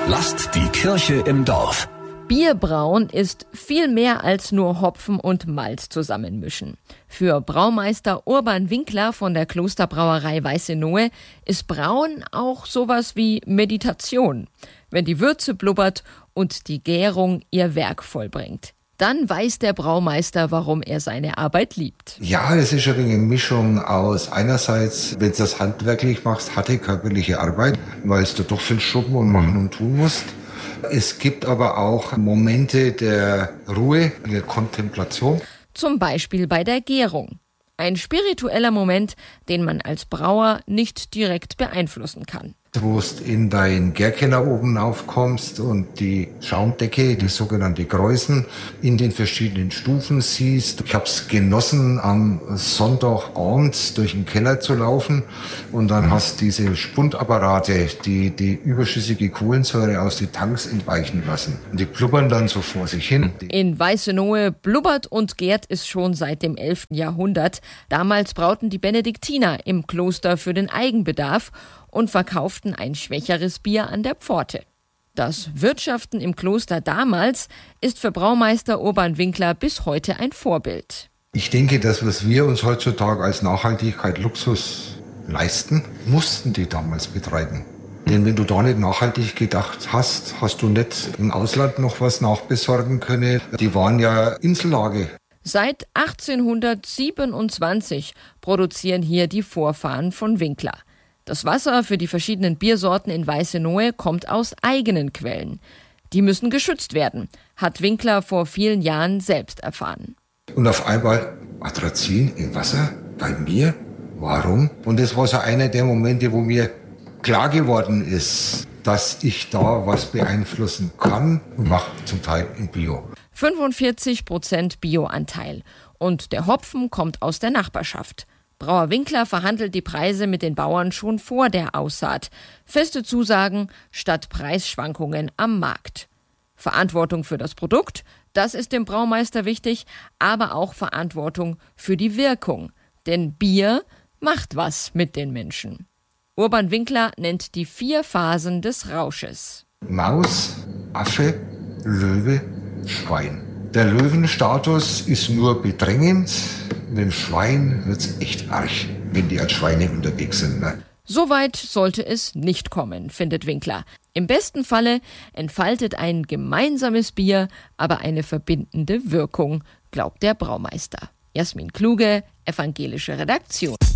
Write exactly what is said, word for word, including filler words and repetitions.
Lasst die Kirche im Dorf. Bierbrauen ist viel mehr als nur Hopfen und Malz zusammenmischen. Für Braumeister Urban Winkler von der Klosterbrauerei Weißenohe ist Brauen auch sowas wie Meditation. Wenn die Würze blubbert und die Gärung ihr Werk vollbringt. Dann weiß der Braumeister, warum er seine Arbeit liebt. Ja, es ist eine Mischung aus einerseits, wenn du das handwerklich machst, harte körperliche Arbeit, weil du doch viel schrubben und machen und tun musst. Es gibt aber auch Momente der Ruhe, der Kontemplation. Zum Beispiel bei der Gärung. Ein spiritueller Moment, den man als Brauer nicht direkt beeinflussen kann. Wo du in deinen Gärkeller oben aufkommst und die Schaumdecke, die sogenannte Kreuzen, in den verschiedenen Stufen siehst. Ich habe es genossen, am Sonntagabend durch den Keller zu laufen und dann hast du diese Spundapparate, die die überschüssige Kohlensäure aus den Tanks entweichen lassen. Und die blubbern dann so vor sich hin. In Weißenohe blubbert und gärt es schon seit dem elften Jahrhundert. Damals brauten die Benediktiner im Kloster für den Eigenbedarf und verkauften ein schwächeres Bier an der Pforte. Das Wirtschaften im Kloster damals ist für Braumeister Urban Winkler bis heute ein Vorbild. Ich denke, das, was wir uns heutzutage als Nachhaltigkeit, Luxus leisten, mussten die damals betreiben. Denn wenn du da nicht nachhaltig gedacht hast, hast du nicht im Ausland noch was nachbesorgen können. Die waren ja Insellage. Seit achtzehnhundertsiebenundzwanzig produzieren hier die Vorfahren von Winkler. Das Wasser für die verschiedenen Biersorten in Weißenohe kommt aus eigenen Quellen. Die müssen geschützt werden, hat Winkler vor vielen Jahren selbst erfahren. Und auf einmal Atrazin im Wasser bei mir? Warum? Und das war so einer der Momente, wo mir klar geworden ist, dass ich da was beeinflussen kann und mache zum Teil in Bio. fünfundvierzig Prozent Bioanteil. Und der Hopfen kommt aus der Nachbarschaft. Brauer Winkler verhandelt die Preise mit den Bauern schon vor der Aussaat. Feste Zusagen statt Preisschwankungen am Markt. Verantwortung für das Produkt, das ist dem Braumeister wichtig, aber auch Verantwortung für die Wirkung. Denn Bier macht was mit den Menschen. Urban Winkler nennt die vier Phasen des Rausches. Maus, Affe, Löwe, Schwein. Der Löwenstatus ist nur bedrängend. Mit dem Schwein wird's echt arg, wenn die als Schweine unterwegs sind. Ne? So weit sollte es nicht kommen, findet Winkler. Im besten Falle entfaltet ein gemeinsames Bier aber eine verbindende Wirkung, glaubt der Braumeister. Jasmin Kluge, evangelische Redaktion.